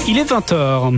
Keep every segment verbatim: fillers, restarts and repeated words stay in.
Il est vingt heures.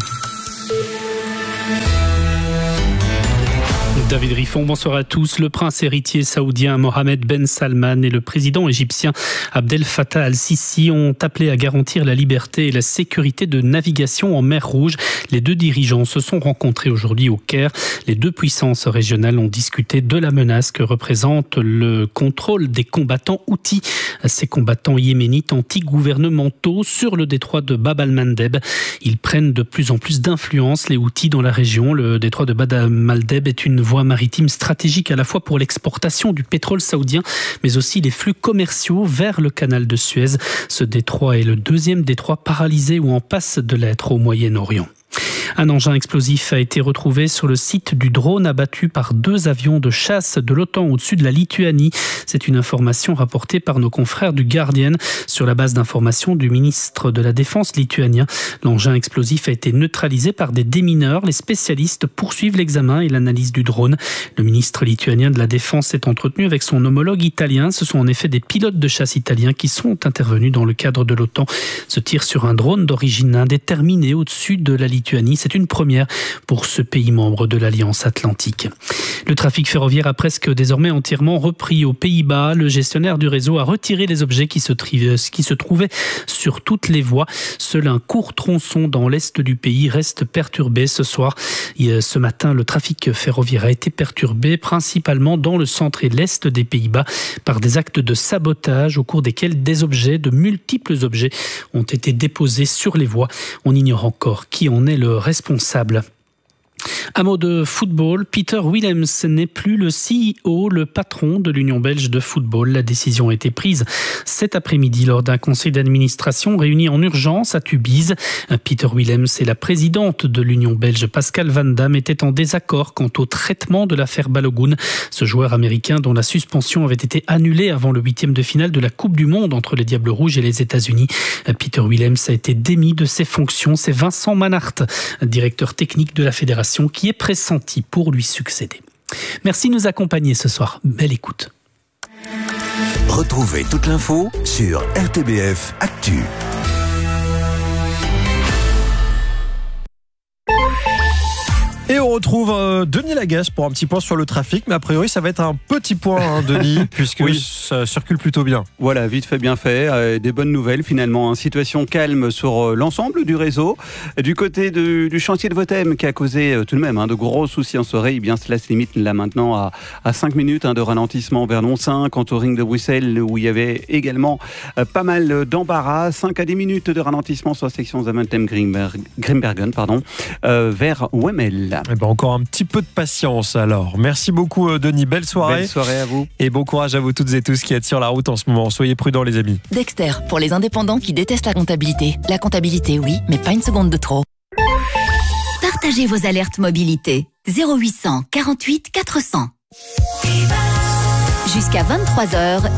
David Riffon, bonsoir à tous. Le prince héritier saoudien Mohammed Ben Salman et le président égyptien Abdel Fattah al-Sisi ont appelé à garantir la liberté et la sécurité de navigation en mer Rouge. Les deux dirigeants se sont rencontrés aujourd'hui au Caire. Les deux puissances régionales ont discuté de la menace que représente le contrôle des combattants houthis. Ces combattants yéménites anti-gouvernementaux sur le détroit de Bab al-Mandeb. Ils prennent de plus en plus d'influence, les houthis, dans la région. Le détroit de Bab al-Mandeb est une voie maritime stratégique à la fois pour l'exportation du pétrole saoudien, mais aussi les flux commerciaux vers le canal de Suez. Ce détroit est le deuxième détroit paralysé ou en passe de l'être au Moyen-Orient. Un engin explosif a été retrouvé sur le site du drone abattu par deux avions de chasse de l'OTAN au-dessus de la Lituanie. C'est une information rapportée par nos confrères du Guardian sur la base d'informations du ministre de la Défense lituanien. L'engin explosif a été neutralisé par des démineurs. Les spécialistes poursuivent l'examen et l'analyse du drone. Le ministre lituanien de la Défense s'est entretenu avec son homologue italien. Ce sont en effet des pilotes de chasse italiens qui sont intervenus dans le cadre de l'OTAN. Ce tir sur un drone d'origine indéterminée au-dessus de la Lituanie, c'est une première pour ce pays membre de l'Alliance Atlantique. Le trafic ferroviaire a presque désormais entièrement repris aux Pays-Bas. Le gestionnaire du réseau a retiré les objets qui se, tri- qui se trouvaient sur toutes les voies. Seul un court tronçon dans l'est du pays reste perturbé ce soir. Et ce matin, le trafic ferroviaire a été perturbé principalement dans le centre et l'est des Pays-Bas par des actes de sabotage au cours desquels des objets, de multiples objets, ont été déposés sur les voies. On ignore encore qui en est le responsable. Un mot de football, Peter Willems n'est plus le C E O, le patron de l'Union belge de football. La décision a été prise cet après-midi lors d'un conseil d'administration réuni en urgence à Tubize. Peter Willems et la présidente de l'Union belge, Pascal Van Damme, étaient en désaccord quant au traitement de l'affaire Balogun, ce joueur américain dont la suspension avait été annulée avant le huitième de finale de la Coupe du Monde entre les Diables Rouges et les États-Unis. Peter Willems a été démis de ses fonctions. C'est Vincent Manhart, directeur technique de la fédération, qui est pressenti pour lui succéder. Merci de nous accompagner ce soir. Belle écoute. Retrouvez toute l'info sur R T B F Actu. Et on retrouve euh, Denis Lagache pour un petit point sur le trafic, mais a priori ça va être un petit point, hein, Denis, puisque oui, ça circule plutôt bien. Voilà, vite fait, bien fait. Euh, des bonnes nouvelles finalement. Hein. Situation calme sur euh, l'ensemble du réseau. Du côté de, du chantier de Votem qui a causé euh, tout de même hein, de gros soucis en soirée, eh bien cela se limite là maintenant à, à cinq minutes hein, de ralentissement vers Lonsin, quant au ring de Bruxelles où il y avait également euh, pas mal d'embarras. cinq à dix minutes de ralentissement sur la section Zaventem-Grimbergen pardon, euh, vers Wemmel. Eh ben encore un petit peu de patience alors. Merci beaucoup Denis, belle soirée. Belle soirée à vous. Et bon courage à vous toutes et tous qui êtes sur la route en ce moment. Soyez prudents les amis. Dexter, pour les indépendants qui détestent la comptabilité. La comptabilité oui, mais pas une seconde de trop. Partagez vos alertes mobilité. zéro huit cent quarante-huit quatre cents. Jusqu'à vingt-trois heures.